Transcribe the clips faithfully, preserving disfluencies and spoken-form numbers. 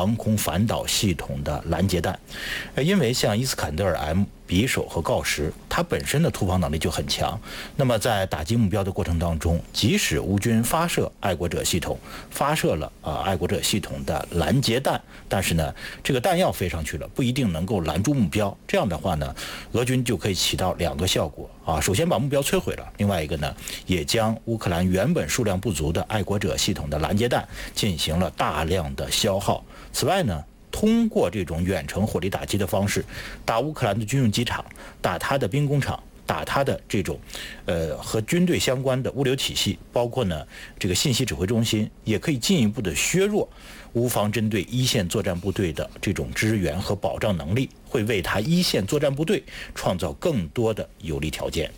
防空反导系统的拦截弹。呃，因为像伊斯坎德尔 M、匕首和锆石，它本身的突防能力就很强。那么在打击目标的过程当中，即使乌军发射爱国者系统，发射了啊、呃、爱国者系统的拦截弹，但是呢，这个弹药飞上去了，不一定能够拦住目标。这样的话呢，俄军就可以起到两个效果啊：首先把目标摧毁了，另外一个呢，也将乌克兰原本数量不足的爱国者系统的拦截弹进行了大量的消耗。此外呢，通过这种远程火力打击的方式，打乌克兰的军用机场，打它的兵工厂，打它的这种，呃，和军队相关的物流体系，包括呢这个信息指挥中心，也可以进一步的削弱乌方针对一线作战部队的这种支援和保障能力，会为他一线作战部队创造更多的有利条件。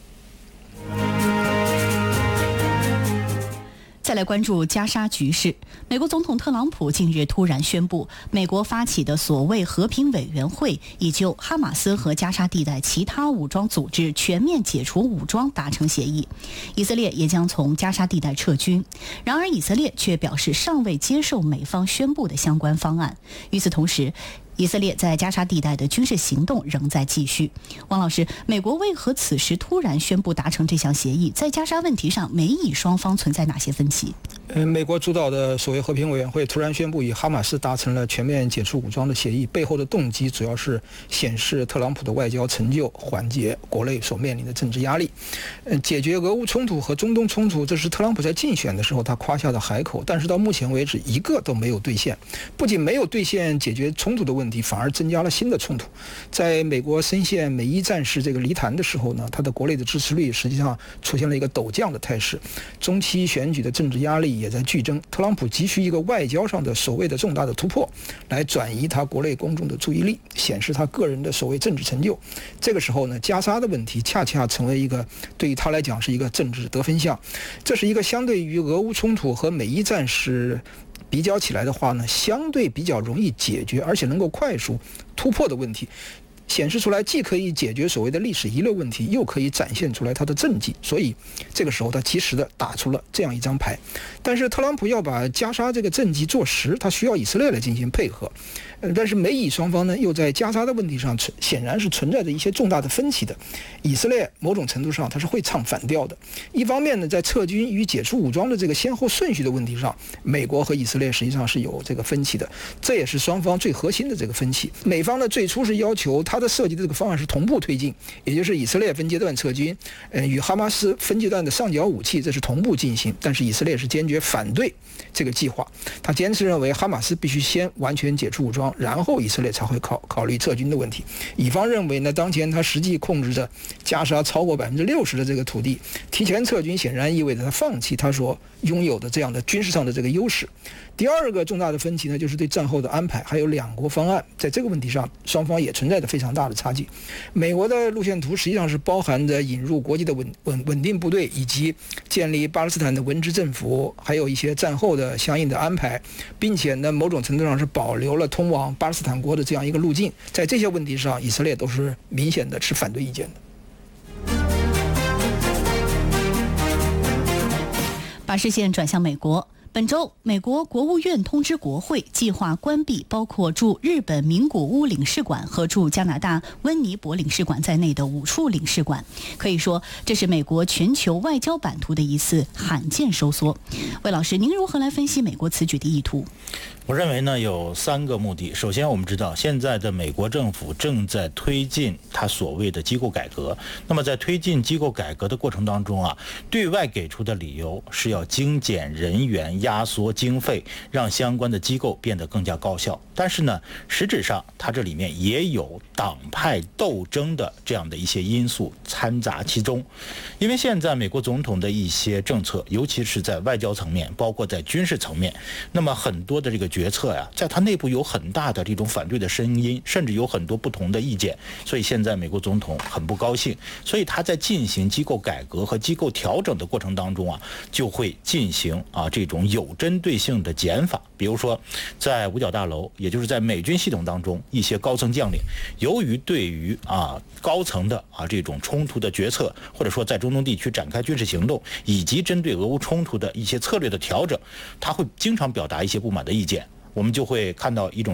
再来关注加沙局势。美国总统特朗普近日突然宣布，美国发起的所谓和平委员会已就哈马斯和加沙地带其他武装组织全面解除武装达成协议，以色列也将从加沙地带撤军。然而，以色列却表示尚未接受美方宣布的相关方案。与此同时，以色列在加沙地带的军事行动仍在继续。王老师，美国为何此时突然宣布达成这项协议？在加沙问题上，美以双方存在哪些分歧？ 呃，美国主导的所谓和平委员会突然宣布与哈马斯达成了全面解除武装的协议，背后的动机主要是显示特朗普的外交成就，缓解国内所面临的政治压力。呃，解决俄乌冲突和中东冲突，这是特朗普在竞选的时候他夸下的海口，但是到目前为止一个都没有兑现。不仅没有兑现解决冲突的问题，反而增加了新的冲突。在美国深陷美伊战事这个泥潭的时候呢，他的国内的支持率实际上出现了一个陡降的态势。中期选举的政治压力也在剧增，特朗普急需一个外交上的所谓的重大的突破，来转移他国内公众的注意力，显示他个人的所谓政治成就。这个时候呢，加沙的问题恰恰成为一个对于他来讲是一个政治得分项。这是一个相对于俄乌冲突和美伊战事比较起来的话呢，相对比较容易解决，而且能够快速突破的问题，显示出来既可以解决所谓的历史遗留问题，又可以展现出来他的政绩。所以这个时候他及时的打出了这样一张牌。但是特朗普要把加沙这个政绩做实，他需要以色列来进行配合。但是美以双方呢，又在加沙的问题上显然是存在着一些重大的分歧的。以色列某种程度上它是会唱反调的。一方面呢，在撤军与解除武装的这个先后顺序的问题上，美国和以色列实际上是有这个分歧的，这也是双方最核心的这个分歧。美方呢最初是要求它的设计的这个方案是同步推进，也就是以色列分阶段撤军，呃，与哈马斯分阶段的上缴武器，这是同步进行。但是以色列是坚决反对这个计划，他坚持认为哈马斯必须先完全解除武装，然后以色列才会考考虑撤军的问题。以方认为呢，当前他实际控制着加沙超过百分之六十的这个土地，提前撤军显然意味着他放弃他所拥有的这样的军事上的这个优势。第二个重大的分歧呢，就是对战后的安排，还有两国方案，在这个问题上，双方也存在着非常大的差距。美国的路线图实际上是包含着引入国际的稳稳稳定部队，以及建立巴勒斯坦的文职政府，还有一些战后的相应的安排，并且呢，某种程度上是保留了通往巴勒斯坦国的这样一个路径。在这些问题上，以色列都是明显的持反对意见的。 把视线转向美国。本周，美国国务院通知国会，计划关闭包括驻日本名古屋领事馆和驻加拿大温尼伯领事馆在内的五处领事馆。可以说，这是美国全球外交版图的一次罕见收缩。魏老师，您如何来分析美国此举的意图？ 我认为呢，有三个目的。首先，我们知道现在的美国政府正在推进它所谓的机构改革。那么在推进机构改革的过程当中啊，对外给出的理由是要精简人员、压缩经费，让相关的机构变得更加高效。但是呢，实质上它这里面也有党派斗争的这样的一些因素掺杂其中。因为现在美国总统的一些政策，尤其是在外交层面，包括在军事层面，那么很多的这个决策呀，在他内部有很大的这种反对的声音，甚至有很多不同的意见，所以现在美国总统很不高兴，所以他在进行机构改革和机构调整的过程当中啊，就会进行啊这种有针对性的减法。比如说，在五角大楼，也就是在美军系统当中，一些高层将领，由于对于啊高层的啊这种冲突的决策，或者说在中东地区展开军事行动，以及针对俄乌冲突的一些策略的调整，他会经常表达一些不满的意见。我们就会看到一种